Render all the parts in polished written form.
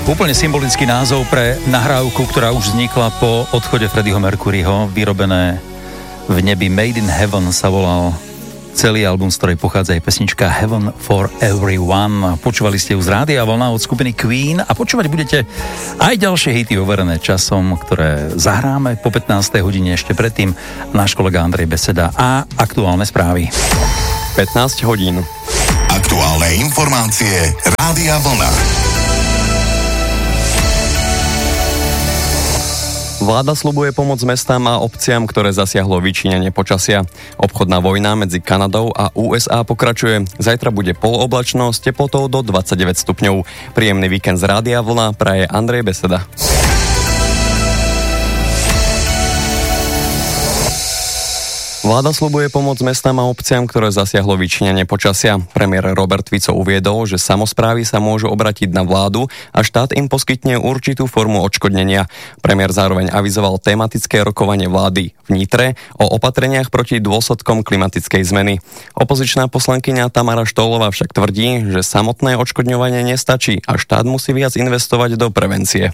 Úplne symbolický názov pre nahrávku, ktorá už vznikla po odchode Freddieho Mercuryho, vyrobené v nebi Made in Heaven sa volal celý album, z ktorej pochádza aj pesnička Heaven for Everyone. Počúvali ste ju z Rádia Vlna od skupiny Queen a počúvať budete aj ďalšie hity overené časom, ktoré zahráme po 15. hodine. Ešte predtým náš kolega Andrej Beseda a aktuálne správy. 15 hodín. Aktuálne informácie Rádia Vlna. Vláda sľubuje pomoc mestám a obciam, ktoré zasiahlo vyčínenie počasia. Obchodná vojna medzi Kanadou a USA pokračuje. Zajtra bude poloblačno s teplotou do 29 stupňov. Príjemný víkend z Rádia Vlna praje Andrej Beseda. Vláda sľubuje pomoc mestám a obciam, ktoré zasiahlo vyčínenie počasia. Premiér Robert Fico uviedol, že samosprávy sa môžu obrátiť na vládu a štát im poskytne určitú formu odškodnenia. Premiér zároveň avizoval tematické rokovanie vlády v Nitre o opatreniach proti dôsledkom klimatickej zmeny. Opozičná poslankyňa Tamara Štolová však tvrdí, že samotné odškodňovanie nestačí a štát musí viac investovať do prevencie.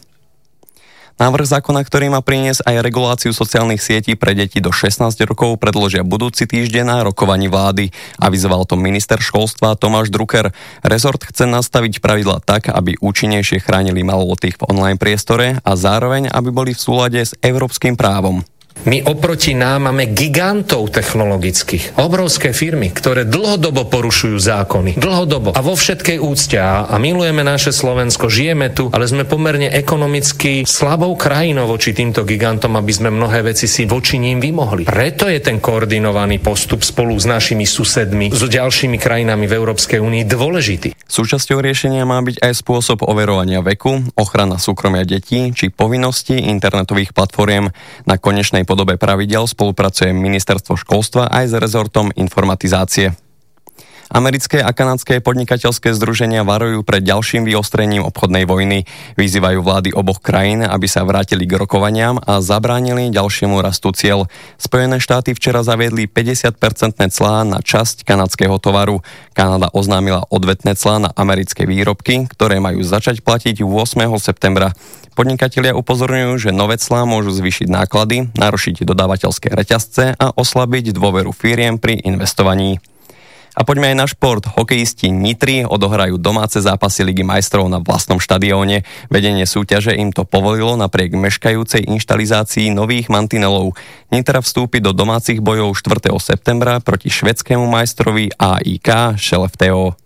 Návrh zákona, ktorý má priniesť aj reguláciu sociálnych sietí pre deti do 16 rokov, predložia budúci týždeň na rokovaní vlády. Avizoval to minister školstva Tomáš Drucker. Rezort chce nastaviť pravidlá tak, aby účinnejšie chránili maloletých v online priestore a zároveň, aby boli v súlade s európskym právom. My oproti nám máme gigantov technologických, obrovské firmy, ktoré dlhodobo porušujú zákony. Dlhodobo. A vo všetkej úcte. A milujeme naše Slovensko, žijeme tu, ale sme pomerne ekonomicky slabou krajinou voči týmto gigantom, aby sme mnohé veci si voči ním vymohli. Preto je ten koordinovaný postup spolu s našimi susedmi, s ďalšími krajinami v Európskej únii dôležitý. Súčasťou riešenia má byť aj spôsob overovania veku, ochrana súkromia detí či povinnosti internetových platformiem. Na konečnej podobe pravidel spolupracuje Ministerstvo školstva aj s rezortom informatizácie. Americké a kanadské podnikateľské združenia varujú pred ďalším vyostrením obchodnej vojny. Vyzývajú vlády oboch krajín, aby sa vrátili k rokovaniam a zabránili ďalšiemu rastu ciel. Spojené štáty včera zaviedli 50% clá na časť kanadského tovaru. Kanada oznámila odvetné clá na americké výrobky, ktoré majú začať platiť 8. septembra. Podnikatelia upozorňujú, že nové clá môžu zvýšiť náklady, narušiť dodávateľské reťazce a oslabiť dôveru firiem pri investovaní. A poďme aj na šport. Hokejisti Nitry odohrajú domáce zápasy Ligy majstrov na vlastnom štadióne. Vedenie súťaže im to povolilo napriek meškajúcej inštalizácii nových mantinelov. Nitra vstúpi do domácich bojov 4. septembra proti švédskému majstrovi AIK Skellefteå.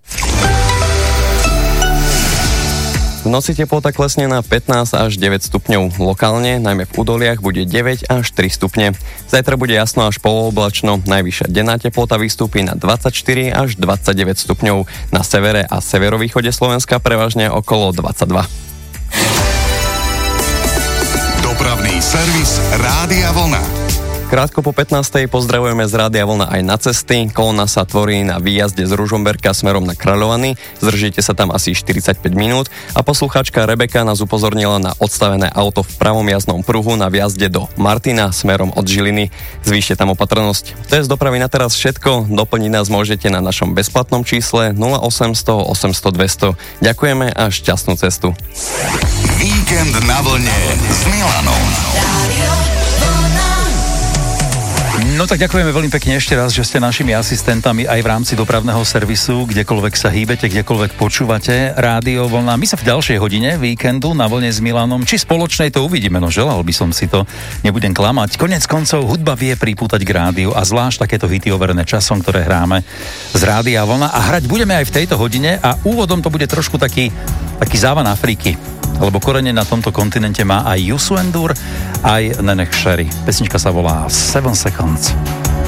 V noci teplota klesne na 15 až 9 stupňov. Lokálne, najmä v údoliach, bude 9 až 3 stupne. Zajtra bude jasno až polooblačno. Najvyššia denná teplota vystúpi na 24 až 29 stupňov. Na severe a severovýchode Slovenska prevažne okolo 22. Dopravný servis Rádia Vlna. Krátko po 15. pozdravujeme z Rádia Vlna aj na cesty. Kolona sa tvorí na výjazde z Ružomberka smerom na Kráľovany. Zdržíte sa tam asi 45 minút a poslucháčka Rebeka nás upozornila na odstavené auto v pravom jazdnom pruhu na výjazde do Martina smerom od Žiliny. Zvýšte tam opatrnosť. To je z dopravy na teraz všetko. Doplniť nás môžete na našom bezplatnom čísle 0800 800 200. Ďakujeme a šťastnú cestu. Víkend na vlne s Milanom. No tak ďakujeme veľmi pekne ešte raz, že ste našimi asistentami aj v rámci dopravného servisu, kdekoľvek sa hýbete, kdekoľvek počúvate Rádio Vlna. My sa v ďalšej hodine víkendu na vlne s Milanom, či spoločnej, to uvidíme, no želal by som si to, nebudem klamať. Konec koncov hudba vie pripútať k rádiu a zvlášť takéto hity overené časom, ktoré hráme z Rádia Vlna a hrať budeme aj v tejto hodine a úvodom to bude trošku taký závan Afriky. Lebo korene na tomto kontinente má aj Youssou N'Dour, aj Neneh Cherry. Pesnička sa volá 7 Seconds.